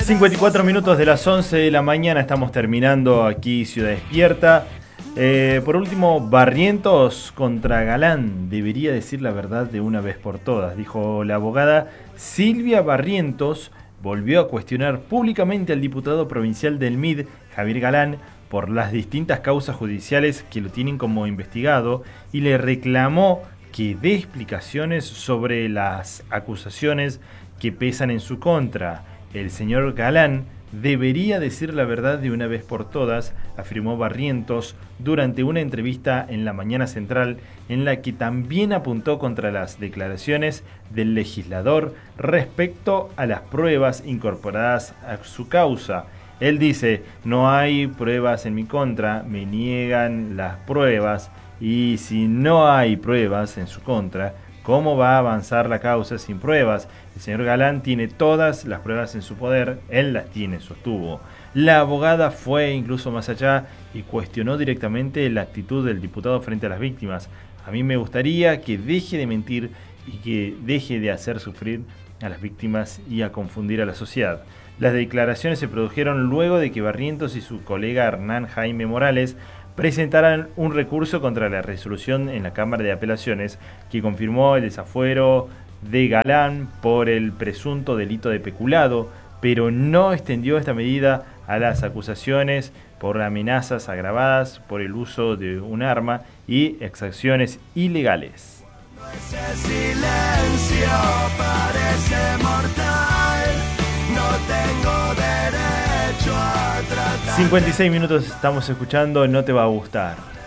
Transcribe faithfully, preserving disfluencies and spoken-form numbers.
cincuenta y cuatro minutos de las once de la mañana, estamos terminando aquí Ciudad Despierta. Eh, por último, Barrientos contra Galán, debería decir la verdad de una vez por todas, dijo la abogada Silvia Barrientos. Volvió a cuestionar públicamente al diputado provincial del M I D, Javier Galán, por las distintas causas judiciales que lo tienen como investigado y le reclamó que dé explicaciones sobre las acusaciones que pesan en su contra. El señor Galán debería decir la verdad de una vez por todas, afirmó Barrientos durante una entrevista en La Mañana Central, en la que también apuntó contra las declaraciones del legislador respecto a las pruebas incorporadas a su causa. Él dice: no hay pruebas en mi contra, me niegan las pruebas, y si no hay pruebas en su contra, ¿cómo va a avanzar la causa sin pruebas? El señor Galán tiene todas las pruebas en su poder, él las tiene, sostuvo. La abogada fue incluso más allá y cuestionó directamente la actitud del diputado frente a las víctimas. A mí me gustaría que deje de mentir y que deje de hacer sufrir a las víctimas y a confundir a la sociedad. Las declaraciones se produjeron luego de que Barrientos y su colega Hernán Jaime Morales presentaran un recurso contra la resolución en la Cámara de Apelaciones que confirmó el desafuero de Galán por el presunto delito de peculado, pero no extendió esta medida a las acusaciones por amenazas agravadas por el uso de un arma y exacciones ilegales. Ese silencio parece mortal, no tengo derecho a tratar. cincuenta y seis minutos estamos escuchando No Te Va a Gustar.